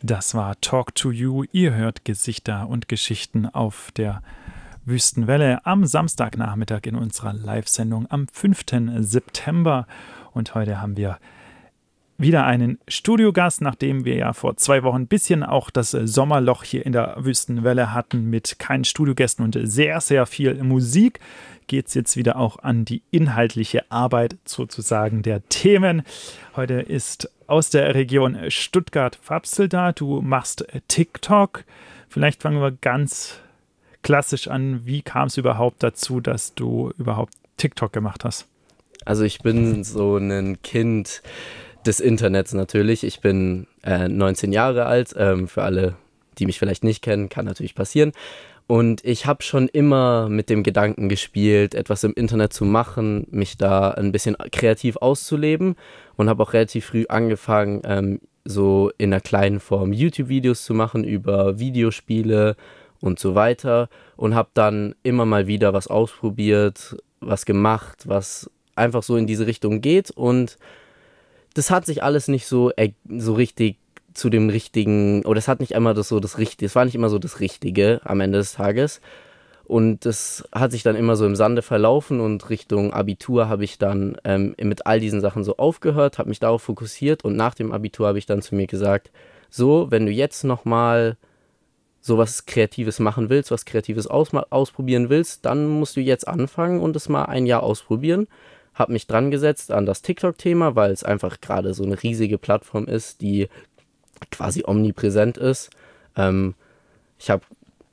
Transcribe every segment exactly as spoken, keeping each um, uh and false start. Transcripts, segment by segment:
Das war Talk to You. Ihr hört Gesichter und Geschichten auf der Wüstenwelle am Samstagnachmittag in unserer Live-Sendung am fünften September. Und heute haben wir wieder einen Studiogast, nachdem wir ja vor zwei Wochen ein bisschen auch das Sommerloch hier in der Wüstenwelle hatten mit keinen Studiogästen und sehr, sehr viel Musik. Geht es jetzt wieder auch an die inhaltliche Arbeit sozusagen der Themen. Heute ist aus der Region Stuttgart-Fapsel da. Du machst TikTok. Vielleicht fangen wir ganz klassisch an. Wie kam es überhaupt dazu, dass du überhaupt TikTok gemacht hast? Also ich bin so ein Kind des Internets natürlich. Ich bin äh, neunzehn Jahre alt. Ähm, für alle, die mich vielleicht nicht kennen, kann natürlich passieren. Und ich habe schon immer mit dem Gedanken gespielt, etwas im Internet zu machen, mich da ein bisschen kreativ auszuleben und habe auch relativ früh angefangen, ähm, so in einer kleinen Form YouTube-Videos zu machen über Videospiele und so weiter und habe dann immer mal wieder was ausprobiert, was gemacht, was einfach so in diese Richtung geht und das hat sich alles nicht so, äh, so richtig zu dem richtigen, oder es hat nicht immer das so das Richtige, es war nicht immer so das Richtige am Ende des Tages und das hat sich dann immer so im Sande verlaufen und Richtung Abitur habe ich dann ähm, mit all diesen Sachen so aufgehört, habe mich darauf fokussiert und nach dem Abitur habe ich dann zu mir gesagt, so, wenn du jetzt nochmal sowas Kreatives machen willst, was Kreatives aus- ausprobieren willst, dann musst du jetzt anfangen und es mal ein Jahr ausprobieren. Habe mich dran gesetzt an das TikTok-Thema, weil es einfach gerade so eine riesige Plattform ist, die quasi omnipräsent ist. Ähm, ich habe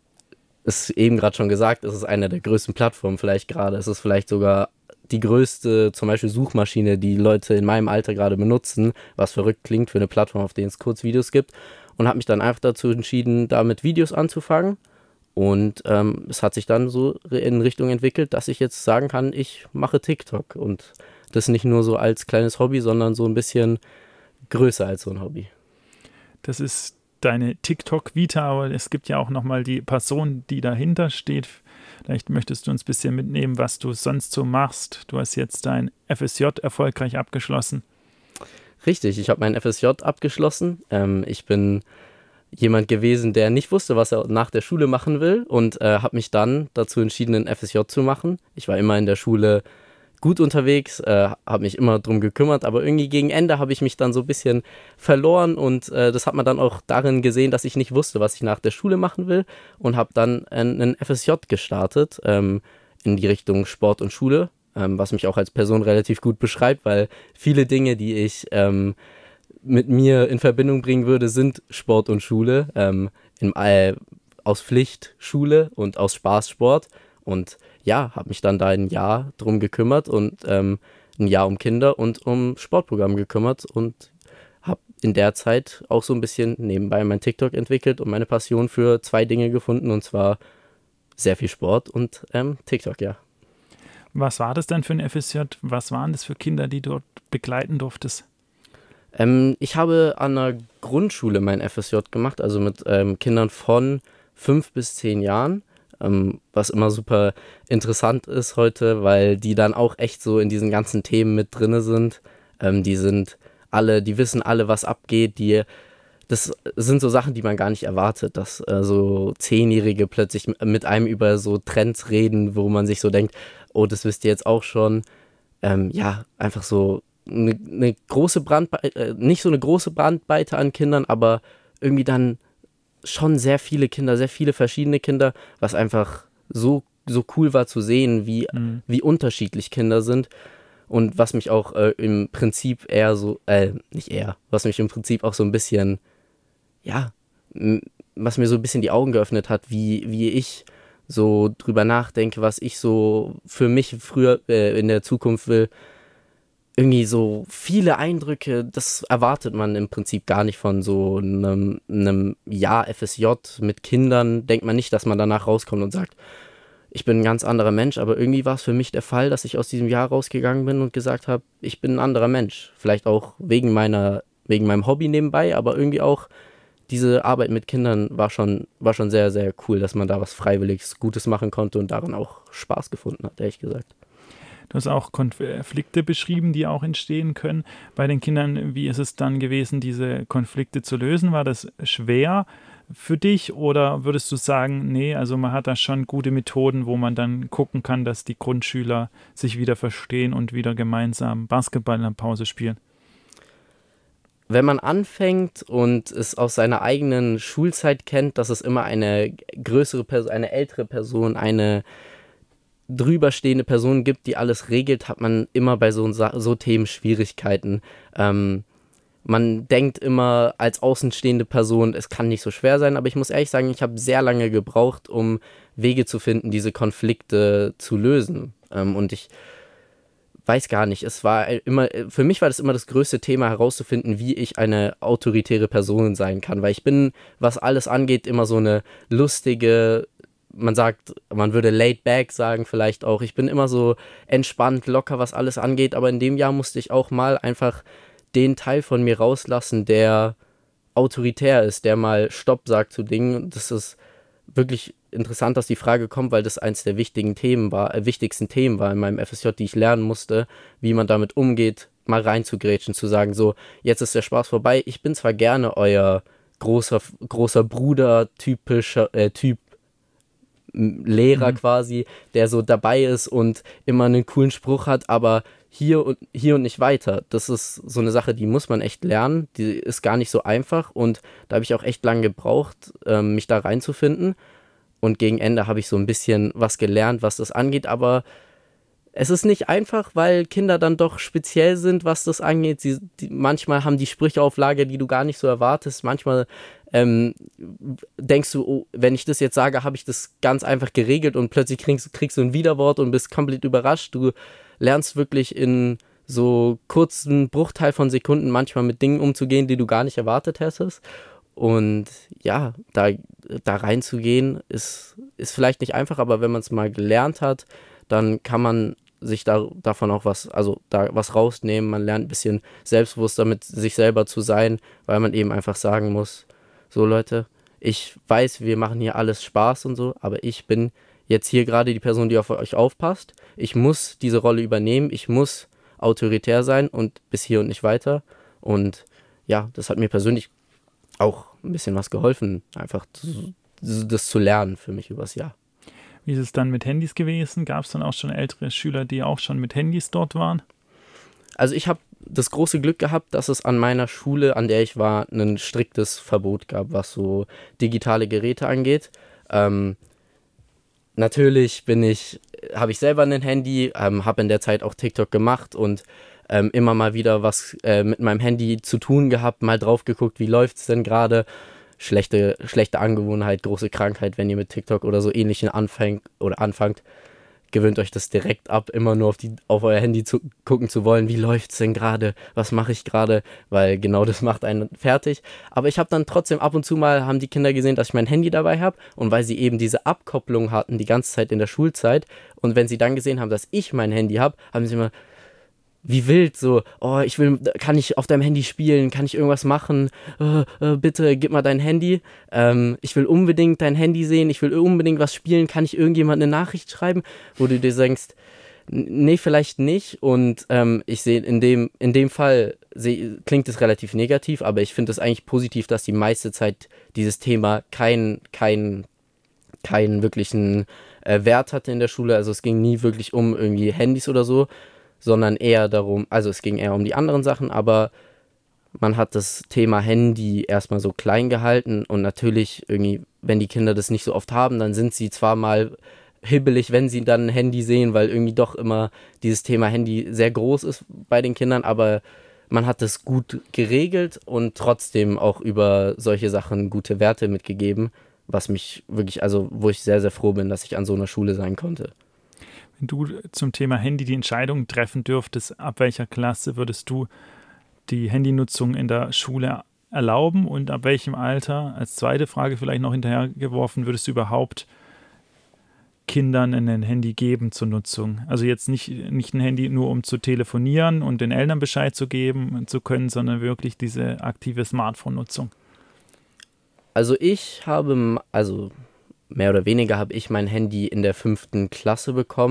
es eben gerade schon gesagt, es ist eine der größten Plattformen vielleicht gerade. Es ist vielleicht sogar die größte, zum Beispiel Suchmaschine, die Leute in meinem Alter gerade benutzen, was verrückt klingt für eine Plattform, auf der es Kurzvideos gibt. Und habe mich dann einfach dazu entschieden, damit Videos anzufangen. Und ähm, es hat sich dann so in Richtung entwickelt, dass ich jetzt sagen kann, ich mache TikTok. Und das nicht nur so als kleines Hobby, sondern so ein bisschen größer als so ein Hobby. Das ist deine TikTok-Vita, aber es gibt ja auch nochmal die Person, die dahinter steht. Vielleicht möchtest du uns ein bisschen mitnehmen, was du sonst so machst. Du hast jetzt dein F S J erfolgreich abgeschlossen. Richtig, ich habe mein F S J abgeschlossen. Ähm, ich bin jemand gewesen, der nicht wusste, was er nach der Schule machen will und äh, habe mich dann dazu entschieden, ein F S J zu machen. Ich war immer in der Schule gut unterwegs, äh, habe mich immer drum gekümmert, aber irgendwie gegen Ende habe ich mich dann so ein bisschen verloren und äh, das hat man dann auch darin gesehen, dass ich nicht wusste, was ich nach der Schule machen will und habe dann einen F S J gestartet ähm, in die Richtung Sport und Schule, ähm, was mich auch als Person relativ gut beschreibt, weil viele Dinge, die ich ähm, mit mir in Verbindung bringen würde, sind Sport und Schule, ähm, in, äh, aus Pflicht Schule und aus Spaß Sport und ja, habe mich dann da ein Jahr drum gekümmert und ähm, ein Jahr um Kinder und um Sportprogramm gekümmert und habe in der Zeit auch so ein bisschen nebenbei mein TikTok entwickelt und meine Passion für zwei Dinge gefunden und zwar sehr viel Sport und ähm, TikTok, ja. Was war das denn für ein F S J? Was waren das für Kinder, die du dort begleiten durftest? Ähm, ich habe an einer Grundschule mein F S J gemacht, also mit ähm, Kindern von fünf bis zehn Jahren. Ähm, was immer super interessant ist heute, weil die dann auch echt so in diesen ganzen Themen mit drin sind. Ähm, die sind alle, die wissen alle, was abgeht. Die, das sind so Sachen, die man gar nicht erwartet, dass äh, so Zehnjährige plötzlich mit einem über so Trends reden, wo man sich so denkt, oh, das wisst ihr jetzt auch schon. Ähm, ja, einfach so eine, eine große Brandweite, äh, nicht so eine große Brandweite an Kindern, aber irgendwie dann schon sehr viele Kinder, sehr viele verschiedene Kinder, was einfach so, so cool war zu sehen, wie, Mhm. wie unterschiedlich Kinder sind und was mich auch äh, im Prinzip eher so, äh, nicht eher, was mich im Prinzip auch so ein bisschen, ja, m- was mir so ein bisschen die Augen geöffnet hat, wie, wie ich so drüber nachdenke, was ich so für mich früher äh, in der Zukunft will. Irgendwie so viele Eindrücke, das erwartet man im Prinzip gar nicht von so einem, einem Jahr F S J mit Kindern. Denkt man nicht, dass man danach rauskommt und sagt, ich bin ein ganz anderer Mensch, aber irgendwie war es für mich der Fall, dass ich aus diesem Jahr rausgegangen bin und gesagt habe, ich bin ein anderer Mensch. Vielleicht auch wegen meiner, wegen meinem Hobby nebenbei, aber irgendwie auch diese Arbeit mit Kindern war schon, war schon sehr, sehr cool, dass man da was Freiwilliges, Gutes machen konnte und darin auch Spaß gefunden hat, ehrlich gesagt. Du hast auch Konflikte beschrieben, die auch entstehen können bei den Kindern. Wie ist es dann gewesen, diese Konflikte zu lösen? War das schwer für dich oder würdest du sagen, nee, also man hat da schon gute Methoden, wo man dann gucken kann, dass die Grundschüler sich wieder verstehen und wieder gemeinsam Basketball in der Pause spielen? Wenn man anfängt und es aus seiner eigenen Schulzeit kennt, dass es immer eine größere Person, eine ältere Person, eine drüberstehende Person gibt, die alles regelt, hat man immer bei so, so Themen Schwierigkeiten. Ähm, man denkt immer als außenstehende Person, es kann nicht so schwer sein, aber ich muss ehrlich sagen, ich habe sehr lange gebraucht, um Wege zu finden, diese Konflikte zu lösen. Ähm, und ich weiß gar nicht, es war immer, für mich war das immer das größte Thema herauszufinden, wie ich eine autoritäre Person sein kann, weil ich bin, was alles angeht, immer so eine lustige, man sagt, man würde laid back sagen vielleicht auch, ich bin immer so entspannt, locker, was alles angeht, aber in dem Jahr musste ich auch mal einfach den Teil von mir rauslassen, der autoritär ist, der mal Stopp sagt zu Dingen. Das ist wirklich interessant, dass die Frage kommt, weil das eins der wichtigen Themen war, äh, wichtigsten Themen war in meinem F S J, die ich lernen musste, wie man damit umgeht, mal reinzugrätschen, zu sagen, so, jetzt ist der Spaß vorbei, ich bin zwar gerne euer großer, großer Bruder, typischer, äh, Typ Lehrer mhm. quasi, der so dabei ist und immer einen coolen Spruch hat, aber hier und, hier und nicht weiter. Das ist so eine Sache, die muss man echt lernen, die ist gar nicht so einfach und da habe ich auch echt lange gebraucht, ähm, mich da reinzufinden. Und gegen Ende habe ich so ein bisschen was gelernt, was das angeht, aber es ist nicht einfach, weil Kinder dann doch speziell sind, was das angeht. Sie, die, manchmal haben die Sprüche auf Lager, die du gar nicht so erwartest. Manchmal ähm, denkst du, oh, wenn ich das jetzt sage, habe ich das ganz einfach geregelt und plötzlich kriegst, kriegst du ein Widerwort und bist komplett überrascht. Du lernst wirklich in so kurzen Bruchteil von Sekunden manchmal mit Dingen umzugehen, die du gar nicht erwartet hättest. Und ja, da, da reinzugehen ist, ist vielleicht nicht einfach, aber wenn man es mal gelernt hat, dann kann man sich da, davon auch was, also da was rausnehmen. Man lernt ein bisschen selbstbewusster mit sich selber zu sein, weil man eben einfach sagen muss, so Leute, ich weiß, wir machen hier alles Spaß und so, aber ich bin jetzt hier gerade die Person, die auf euch aufpasst. Ich muss diese Rolle übernehmen, ich muss autoritär sein und bis hier und nicht weiter. Und ja, das hat mir persönlich auch ein bisschen was geholfen, einfach das zu lernen für mich übers Jahr. Wie ist es dann mit Handys gewesen? Gab es dann auch schon ältere Schüler, die auch schon mit Handys dort waren? Also ich habe das große Glück gehabt, dass es an meiner Schule, an der ich war, ein striktes Verbot gab, was so digitale Geräte angeht. Ähm, natürlich bin ich, habe ich selber ein Handy, ähm, habe in der Zeit auch TikTok gemacht und ähm, immer mal wieder was äh, mit meinem Handy zu tun gehabt, mal drauf geguckt, wie läuft es denn gerade. Schlechte, schlechte Angewohnheit, große Krankheit, wenn ihr mit TikTok oder so ähnlichen anfängt oder anfangt, gewöhnt euch das direkt ab, immer nur auf, die, auf euer Handy zu gucken zu wollen, wie läuft's denn gerade, was mache ich gerade, weil genau das macht einen fertig. Aber ich habe dann trotzdem ab und zu mal, haben die Kinder gesehen, dass ich mein Handy dabei habe und weil sie eben diese Abkopplung hatten die ganze Zeit in der Schulzeit und wenn sie dann gesehen haben, dass ich mein Handy habe, haben sie immer wie wild, so, oh, ich will, kann ich auf deinem Handy spielen, kann ich irgendwas machen, äh, äh, bitte gib mal dein Handy, ähm, ich will unbedingt dein Handy sehen, ich will unbedingt was spielen, kann ich irgendjemand eine Nachricht schreiben, wo du dir denkst, nee, vielleicht nicht und ähm, ich sehe, in dem, in dem Fall seh, klingt es relativ negativ, aber ich finde es eigentlich positiv, dass die meiste Zeit dieses Thema keinen kein, kein wirklichen äh, Wert hatte in der Schule, also es ging nie wirklich um irgendwie Handys oder so, sondern eher darum, also es ging eher um die anderen Sachen, aber man hat das Thema Handy erstmal so klein gehalten und natürlich irgendwie, wenn die Kinder das nicht so oft haben, dann sind sie zwar mal hibbelig, wenn sie dann ein Handy sehen, weil irgendwie doch immer dieses Thema Handy sehr groß ist bei den Kindern, aber man hat das gut geregelt und trotzdem auch über solche Sachen gute Werte mitgegeben, was mich wirklich, also wo ich sehr, sehr froh bin, dass ich an so einer Schule sein konnte. Wenn du zum Thema Handy die Entscheidung treffen dürftest, ab welcher Klasse würdest du die Handynutzung in der Schule erlauben und ab welchem Alter, als zweite Frage vielleicht noch hinterhergeworfen, würdest du überhaupt Kindern ein Handy geben zur Nutzung? Also jetzt nicht, nicht ein Handy nur, um zu telefonieren und den Eltern Bescheid zu geben zu können, sondern wirklich diese aktive Smartphone-Nutzung. Also ich habe, also mehr oder weniger habe ich mein Handy in der fünften Klasse bekommen.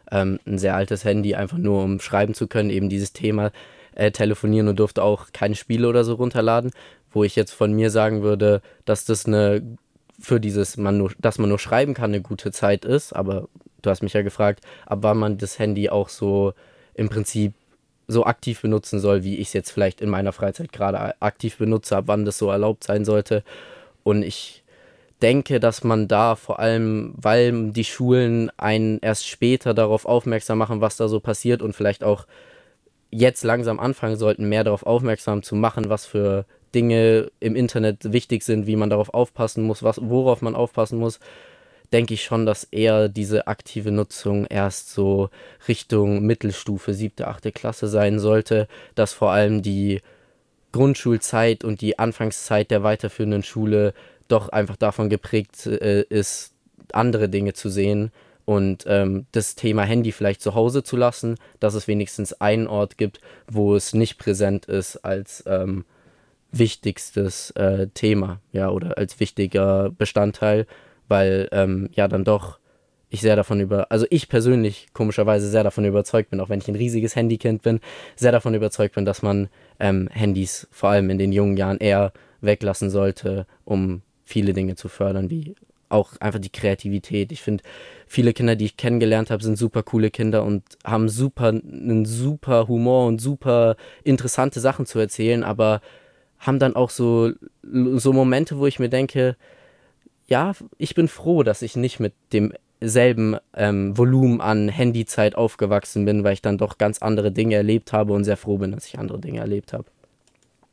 ähm, ein sehr altes Handy, einfach nur um schreiben zu können, eben dieses Thema äh, telefonieren, und durfte auch keine Spiele oder so runterladen, wo ich jetzt von mir sagen würde, dass das eine für dieses, man nur, dass man nur schreiben kann, eine gute Zeit ist. Aber du hast mich ja gefragt, ab wann man das Handy auch so im Prinzip so aktiv benutzen soll, wie ich es jetzt vielleicht in meiner Freizeit gerade aktiv benutze, ab wann das so erlaubt sein sollte. Und ich denke, dass man da vor allem, weil die Schulen einen erst später darauf aufmerksam machen, was da so passiert, und vielleicht auch jetzt langsam anfangen sollten, mehr darauf aufmerksam zu machen, was für Dinge im Internet wichtig sind, wie man darauf aufpassen muss, was, worauf man aufpassen muss, denke ich schon, dass eher diese aktive Nutzung erst so Richtung Mittelstufe, siebte, achte Klasse sein sollte, dass vor allem die Grundschulzeit und die Anfangszeit der weiterführenden Schule doch einfach davon geprägt äh, ist, andere Dinge zu sehen und ähm, das Thema Handy vielleicht zu Hause zu lassen, dass es wenigstens einen Ort gibt, wo es nicht präsent ist als ähm, wichtigstes äh, Thema, ja, oder als wichtiger Bestandteil, weil ähm, ja dann doch ich sehr davon über, also ich persönlich komischerweise sehr davon überzeugt bin, auch wenn ich ein riesiges Handykind bin, sehr davon überzeugt bin, dass man ähm, Handys vor allem in den jungen Jahren eher weglassen sollte, um viele Dinge zu fördern, wie auch einfach die Kreativität. Ich finde, viele Kinder, die ich kennengelernt habe, sind super coole Kinder und haben super einen super Humor und super interessante Sachen zu erzählen, aber haben dann auch so, so Momente, wo ich mir denke, ja, ich bin froh, dass ich nicht mit demselben ähm, Volumen an Handyzeit aufgewachsen bin, weil ich dann doch ganz andere Dinge erlebt habe und sehr froh bin, dass ich andere Dinge erlebt habe.